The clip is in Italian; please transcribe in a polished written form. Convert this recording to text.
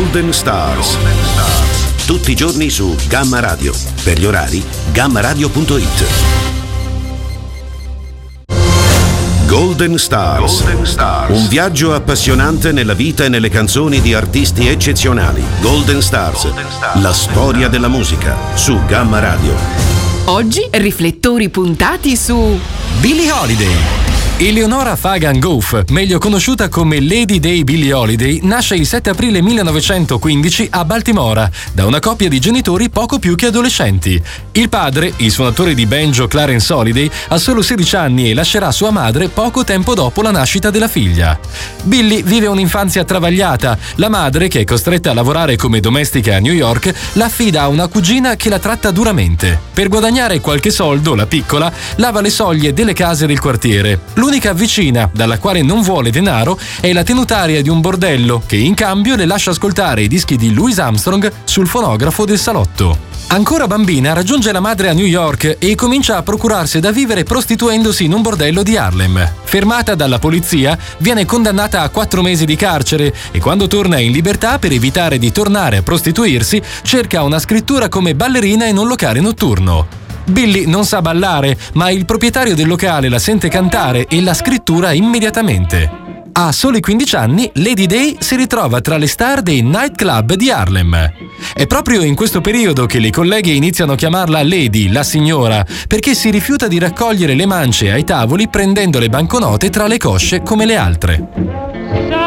Golden Stars. Tutti i giorni su Gamma Radio. Per gli orari, gammaradio.it. Golden Stars. Un viaggio appassionante nella vita e nelle canzoni di artisti eccezionali. Golden Stars. La storia della musica su Gamma Radio. Oggi riflettori puntati su Billie Holiday. Eleonora Fagan Gough, meglio conosciuta come Lady Day Billie Holiday, nasce il 7 aprile 1915 a Baltimora da una coppia di genitori poco più che adolescenti. Il padre, il suonatore di banjo Clarence Holiday, ha solo 16 anni e lascerà sua madre poco tempo dopo la nascita della figlia. Billie vive un'infanzia travagliata. La madre, che è costretta a lavorare come domestica a New York, la affida a una cugina che la tratta duramente. Per guadagnare qualche soldo, la piccola lava le soglie delle case del quartiere. L'unica vicina dalla quale non vuole denaro è la tenutaria di un bordello che in cambio le lascia ascoltare i dischi di Louis Armstrong sul fonografo del salotto. Ancora bambina raggiunge la madre a New York e comincia a procurarsi da vivere prostituendosi in un bordello di Harlem. Fermata dalla polizia, viene condannata a 4 mesi di carcere e quando torna in libertà per evitare di tornare a prostituirsi, cerca una scrittura come ballerina in un locale notturno. Billie non sa ballare, ma il proprietario del locale la sente cantare e la scrittura immediatamente. A soli 15 anni, Lady Day si ritrova tra le star dei nightclub di Harlem. È proprio in questo periodo che le colleghe iniziano a chiamarla Lady, la signora, perché si rifiuta di raccogliere le mance ai tavoli prendendo le banconote tra le cosce come le altre.